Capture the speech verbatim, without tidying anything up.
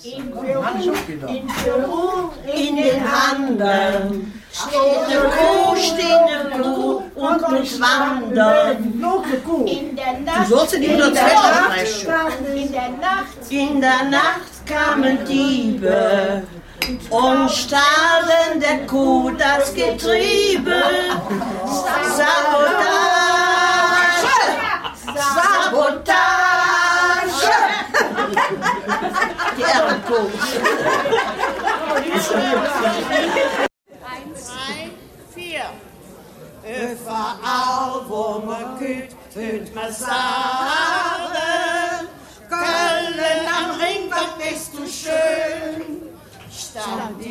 In Peru, in Peru, in den anderen steht eine Kuh, steht eine Kuh und muss wandern. In der Nacht, in der Nacht, in der Nacht, in der Nacht kamen Diebe und stahlen der Kuh das Getriebe. Sabotage, Sabotage. Die Ehrenkuh. eins, zwei, vier. Überall, wo man geht, hört man sagen, Köln am Ring, was bist du schön. Stand